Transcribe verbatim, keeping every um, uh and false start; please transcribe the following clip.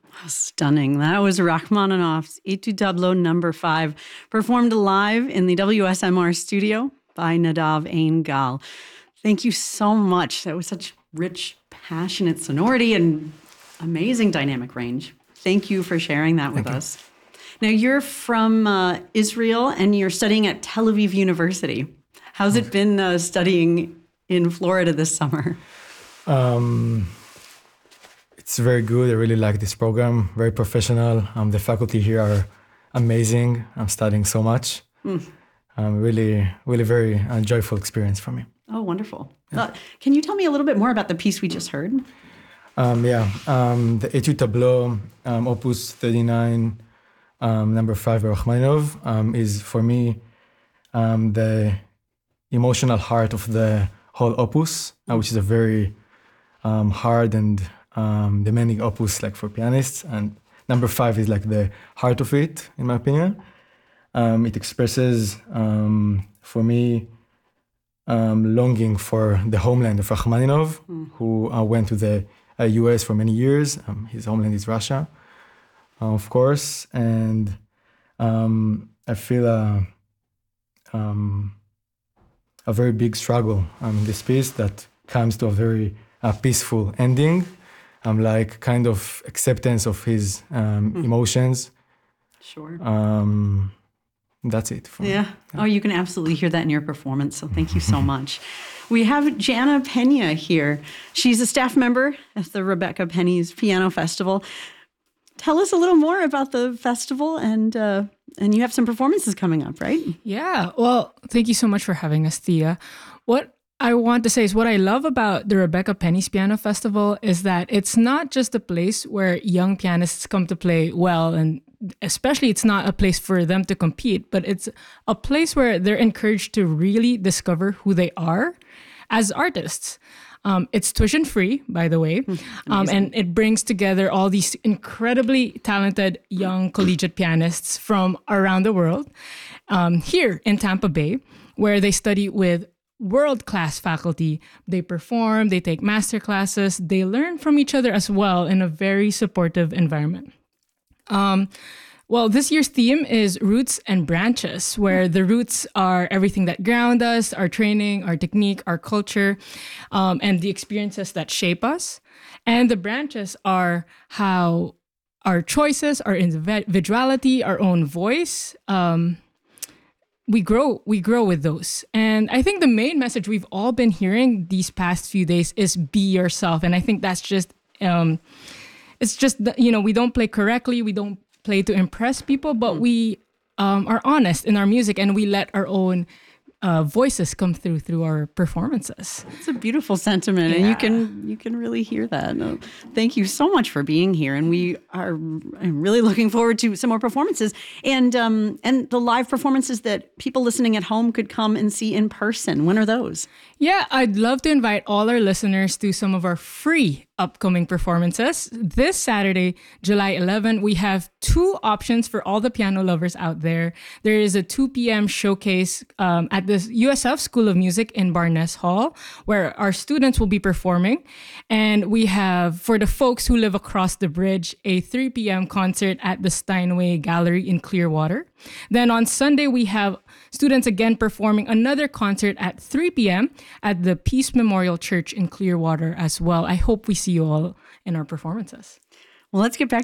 Stunning. That was Rachmaninoff's Etude Tableau number five, performed live in the W S M R studio by Nadav Ein Gal. Thank you so much. That was such rich, passionate sonority and amazing dynamic range. Thank you for sharing that with Thank us. You. Now, you're from uh, Israel and you're studying at Tel Aviv University. How's it been uh, studying in Florida this summer? Um, it's very good. I really like this program. Very professional. Um, the faculty here are amazing. I'm studying so much. Mm. Um, really, really very uh, joyful experience for me. Oh, wonderful. Yeah. Uh, can you tell me a little bit more about the piece we just heard? Um, yeah, um, the Etude Tableau, um, Opus thirty-nine, um, number five by Rachmaninoff, um, is for me um, the emotional heart of the whole opus, uh, which is a very um, hard and um, demanding opus, like for pianists. And number five is like the heart of it, in my opinion. Um, it expresses, um, for me, um, longing for the homeland of Rachmaninoff, mm. who uh, went to the uh, U S for many years. Um, his homeland is Russia, uh, of course. And um, I feel a, um, a very big struggle um, in this piece that comes to a very uh, peaceful ending, um, like kind of acceptance of his um, mm. emotions. Sure. Um, That's it. For yeah. Me. Oh, you can absolutely hear that in your performance. So thank you so much. We have Jana Pena here. She's a staff member at the Rebecca Penny's Piano Festival. Tell us a little more about the festival, and uh, and you have some performances coming up, right? Yeah. Well, thank you so much for having us, Thea. What I want to say is what I love about the Rebecca Penny's Piano Festival is that it's not just a place where young pianists come to play well, and especially it's not a place for them to compete, but it's a place where they're encouraged to really discover who they are as artists. Um, it's tuition free, by the way, um, and it brings together all these incredibly talented young collegiate pianists from around the world um, here in Tampa Bay, where they study with world-class faculty. They perform, they take master classes, they learn from each other as well in a very supportive environment. Um, well, this year's theme is Roots and Branches, where the roots are everything that ground us, our training, our technique, our culture, um, and the experiences that shape us. And the branches are how our choices, our individuality, our own voice, um, we grow, we grow with those. And I think the main message we've all been hearing these past few days is be yourself. And I think that's just, um, it's just, you know, we don't play correctly. We don't play to impress people, but we um, are honest in our music and we let our own uh, voices come through through our performances. It's a beautiful sentiment, yeah. and you can you can really hear that. No, thank you so much for being here, and we are I'm really looking forward to some more performances and um, and the live performances that people listening at home could come and see in person. When are those? Yeah, I'd love to invite all our listeners to some of our free upcoming performances. This Saturday, July eleventh, we have two options for all the piano lovers out there. There is a two p.m. showcase um, at the U S F School of Music in Barnes Hall, where our students will be performing. And we have, for the folks who live across the bridge, a three p.m. concert at the Steinway Gallery in Clearwater. Then on Sunday, we have students again performing another concert at three p.m. at the Peace Memorial Church in Clearwater as well. I hope we see you all in our performances. Well, let's get back